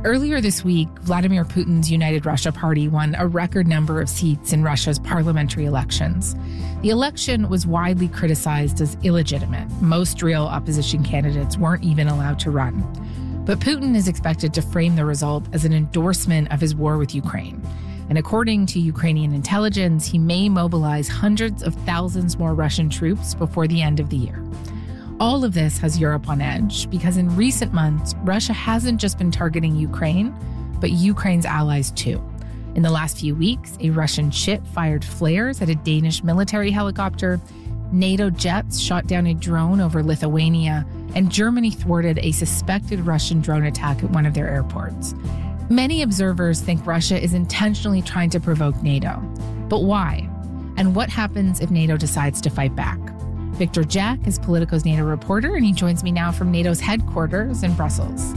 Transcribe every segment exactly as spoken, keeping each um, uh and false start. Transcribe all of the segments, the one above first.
Earlier this week, Vladimir Putin's United Russia Party won a record number of seats in Russia's parliamentary elections. The election was widely criticized as illegitimate. Most real opposition candidates weren't even allowed to run. But Putin is expected to frame the result as an endorsement of his war with Ukraine. And according to Ukrainian intelligence, he may mobilize hundreds of thousands more Russian troops before the end of the year. All of this has Europe on edge because in recent months, Russia hasn't just been targeting Ukraine, but Ukraine's allies too. In the last few weeks, a Russian ship fired flares at a Danish military helicopter, NATO jets shot down a drone over Lithuania, and Germany thwarted a suspected Russian drone attack at one of their airports. Many observers think Russia is intentionally trying to provoke NATO. But why? And what happens if NATO decides to fight back? Victor Jack is Politico's NATO reporter, and he joins me now from NATO's headquarters in Brussels.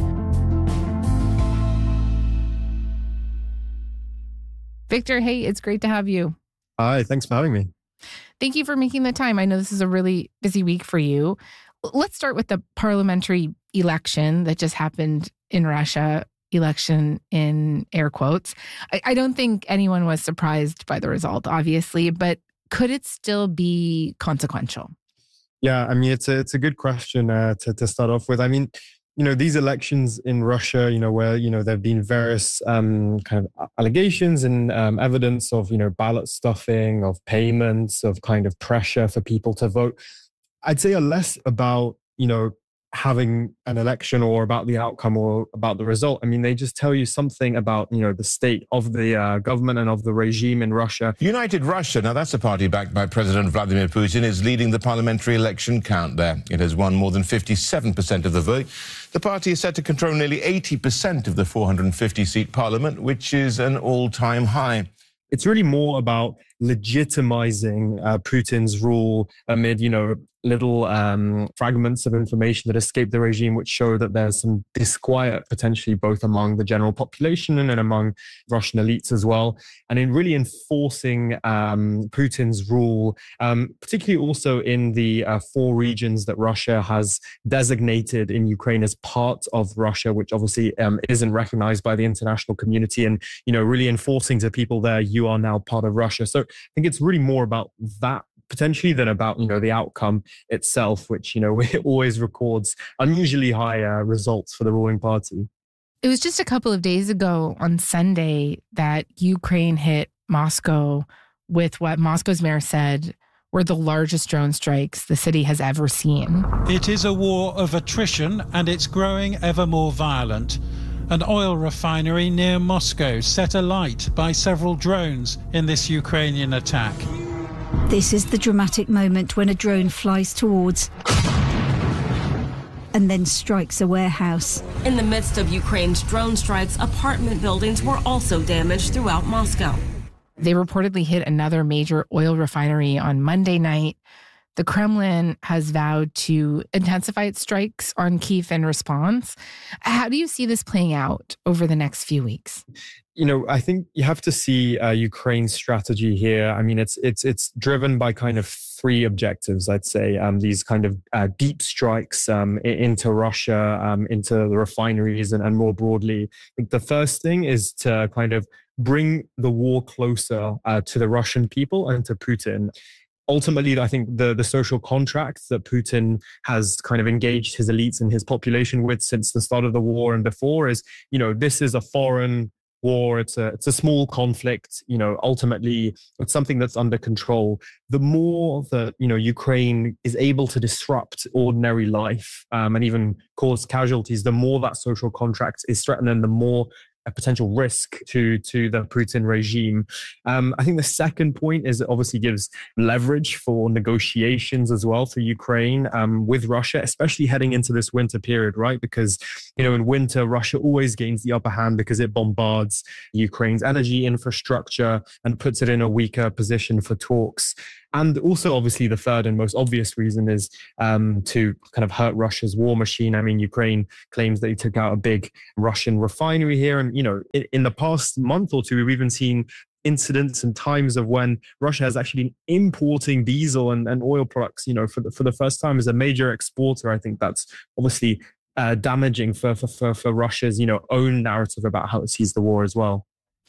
Victor, hey, it's great to have you. Hi, thanks for having me. Thank you for making the time. I know this is a really busy week for you. Let's start with the parliamentary election that just happened in Russia. Election in air quotes. I, I don't think anyone was surprised by the result, obviously, but could it still be consequential? Yeah, I mean, it's a, it's a good question uh, to, to start off with. I mean, you know, these elections in Russia, you know, where, you know, there have been various um, kind of allegations and um, evidence of, you know, ballot stuffing, of payments, of kind of pressure for people to vote. I'd say are less about, you know, having an election or about the outcome or about the result. I mean, they just tell you something about, you know, the state of the uh, government and of the regime in Russia. United Russia, now that's a party backed by President Vladimir Putin, is leading the parliamentary election count there. It has won more than fifty-seven percent of the vote. The party is set to control nearly eighty percent of the four hundred fifty seat parliament, which is an all-time high. It's really more about legitimizing uh, Putin's rule amid, you know, little um, fragments of information that escape the regime, which show that there's some disquiet potentially both among the general population and among Russian elites as well. And in really enforcing um, Putin's rule, um, particularly also in the uh, four regions that Russia has designated in Ukraine as part of Russia, which obviously um, isn't recognized by the international community, and, you know, really enforcing to people there, you are now part of Russia. So I think it's really more about that potentially than about, you know, the outcome itself, which, you know, it always records unusually high uh, results for the ruling party. It was just a couple of days ago on Sunday that Ukraine hit Moscow with what Moscow's mayor said were the largest drone strikes the city has ever seen. It is a war of attrition and it's growing ever more violent. An oil refinery near Moscow set alight by several drones in this Ukrainian attack. This is the dramatic moment when a drone flies towards and then strikes a warehouse. In the midst of Ukraine's drone strikes, apartment buildings were also damaged throughout Moscow. They reportedly hit another major oil refinery on Monday night. The Kremlin has vowed to intensify its strikes on Kyiv in response. How do you see this playing out over the next few weeks? You know, I think you have to see uh, Ukraine's strategy here. I mean, it's it's it's driven by kind of three objectives, I'd say. Um, these kind of uh, deep strikes um, into Russia, um, into the refineries, and, and more broadly. I think the first thing is to kind of bring the war closer uh, to the Russian people and to Putin. Ultimately, I think the, the social contract that Putin has kind of engaged his elites and his population with since the start of the war and before is, you know, this is a foreign war. It's a it's a small conflict. You know, ultimately, it's something that's under control. The more that, you know, Ukraine is able to disrupt ordinary life um, and even cause casualties, the more that social contract is threatened and the more a potential risk to to the Putin regime. Um, I think the second point is it obviously gives leverage for negotiations as well for Ukraine um, with Russia, especially heading into this winter period, right? Because, you know, in winter, Russia always gains the upper hand because it bombards Ukraine's energy infrastructure and puts it in a weaker position for talks. And also, obviously, the third and most obvious reason is um, to kind of hurt Russia's war machine. I mean, Ukraine claims that he took out a big Russian refinery here. And, you know, in, in the past month or two, we've even seen incidents and times of when Russia has actually been importing diesel and, and oil products, you know, for the, for the first time as a major exporter. I think that's obviously uh, damaging for, for for for Russia's, you know, own narrative about how it sees the war as well.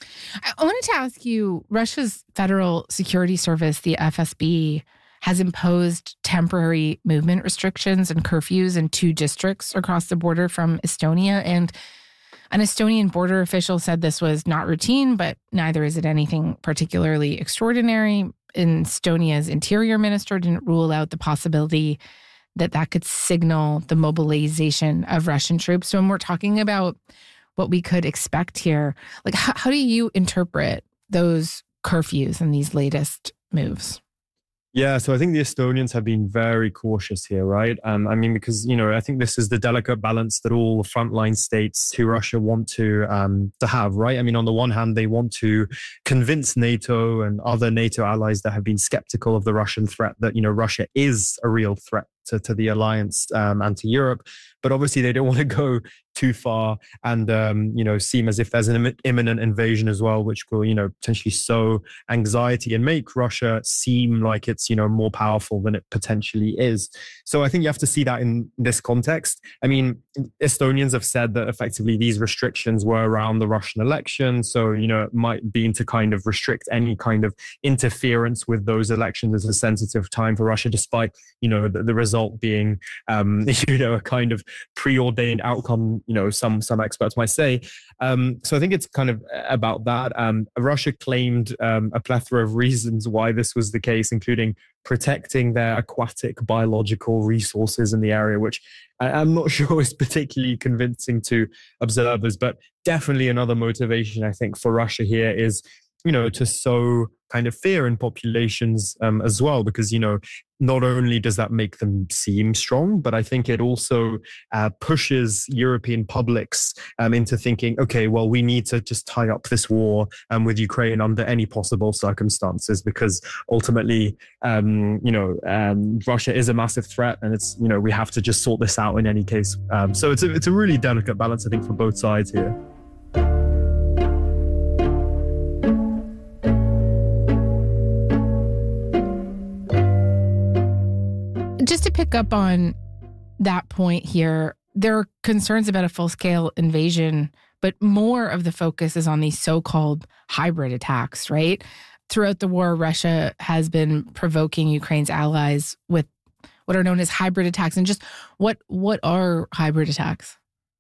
I wanted to ask you, Russia's Federal Security Service, the F S B, has imposed temporary movement restrictions and curfews in two districts across the border from Estonia. And an Estonian border official said this was not routine, but neither is it anything particularly extraordinary. And Estonia's interior minister didn't rule out the possibility that that could signal the mobilization of Russian troops. So when we're talking about what we could expect here, like how, how do you interpret those curfews and these latest moves? Yeah, so I think the Estonians have been very cautious here, right? Um, I mean, because, you know, I think this is the delicate balance that all frontline states to Russia want to um, to have, right? I mean, on the one hand, they want to convince NATO and other NATO allies that have been skeptical of the Russian threat that, you know, Russia is a real threat to, to the alliance um, and to Europe. But obviously, they don't want to go too far and, um, you know, seem as if there's an Im- imminent invasion as well, which will, you know, potentially sow anxiety and make Russia seem like it's, you know, more powerful than it potentially is. So I think you have to see that in this context. I mean, Estonians have said that effectively these restrictions were around the Russian election. So, you know, it might be to kind of restrict any kind of interference with those elections as a sensitive time for Russia, despite, you know, the, the result being, um, you know, a kind of preordained outcome, you know, some some experts might say. Um, so I think it's kind of about that. Um, Russia claimed um, a plethora of reasons why this was the case, including protecting their aquatic biological resources in the area, which I'm not sure is particularly convincing to observers, but definitely another motivation, I think, for Russia here is, you know, to sow kind of fear in populations um, as well, because, you know, not only does that make them seem strong, but I think it also uh, pushes European publics um, into thinking, okay, well, we need to just tie up this war um, with Ukraine under any possible circumstances, because ultimately, um, you know, um, Russia is a massive threat, and it's, you know, we have to just sort this out in any case. Um, so it's a, it's a really delicate balance, I think, for both sides here. Just to pick up on that point here, there are concerns about a full-scale invasion, but more of the focus is on these so-called hybrid attacks, right? Throughout the war, Russia has been provoking Ukraine's allies with what are known as hybrid attacks. And just what what are hybrid attacks?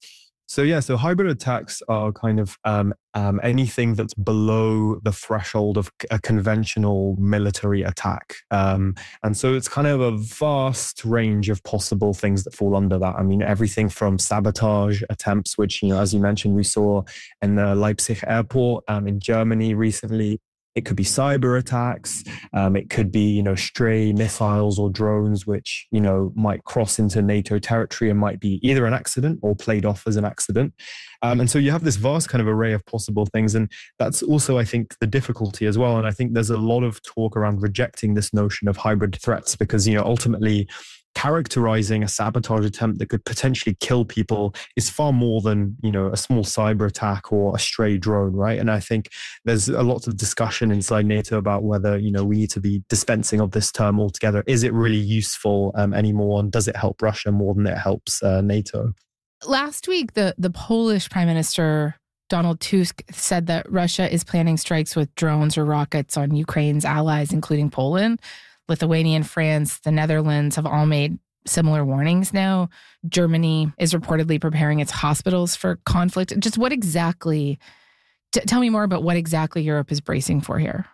So yeah, so hybrid attacks are kind of um, um, anything that's below the threshold of a conventional military attack. Um, and so it's kind of a vast range of possible things that fall under that. I mean, everything from sabotage attempts, which, you know, as you mentioned, we saw in the Leipzig airport um, in Germany recently. It could be cyber attacks. Um, it could be, you know, stray missiles or drones, which, you know, might cross into NATO territory and might be either an accident or played off as an accident. Um, and so you have this vast kind of array of possible things. And that's also, I think, the difficulty as well. And I think there's a lot of talk around rejecting this notion of hybrid threats because, you know, ultimately, characterizing a sabotage attempt that could potentially kill people is far more than, you know, a small cyber attack or a stray drone, right? And I think there's a lot of discussion inside NATO about whether, you know, we need to be dispensing of this term altogether. Is it really useful um, anymore? And does it help Russia more than it helps uh, NATO? Last week, the, the Polish Prime Minister, Donald Tusk, said that Russia is planning strikes with drones or rockets on Ukraine's allies, including Poland. Lithuania and France, the Netherlands have all made similar warnings now. Germany is reportedly preparing its hospitals for conflict. Just what exactly, t- tell me more about what exactly Europe is bracing for here.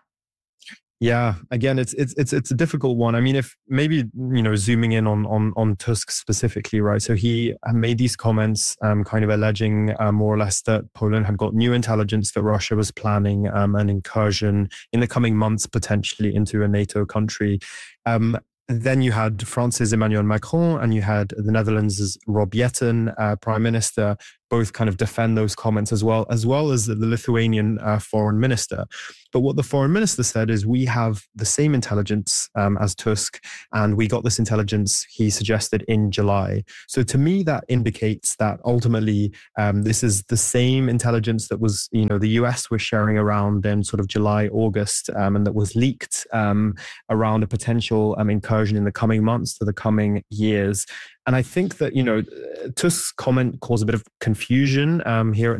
Yeah, again, it's it's it's it's a difficult one. I mean, if maybe, you know, zooming in on on on Tusk specifically, right? So he made these comments, um, kind of alleging uh, more or less that Poland had got new intelligence that Russia was planning um, an incursion in the coming months, potentially into a NATO country. Um, Then you had France's Emmanuel Macron and you had the Netherlands' Rob Jetten, uh, Prime Minister, both kind of defend those comments as well, as well as the Lithuanian uh, Foreign Minister. But what the Foreign Minister said is we have the same intelligence um, as Tusk, and we got this intelligence, he suggested, in July. So to me, that indicates that ultimately um, this is the same intelligence that was, you know, the U S was sharing around in sort of July, August, um, and that was leaked um, around a potential um, incursion in the coming months to the coming years. And I think that, you know, Tusk's comment caused a bit of confusion um, here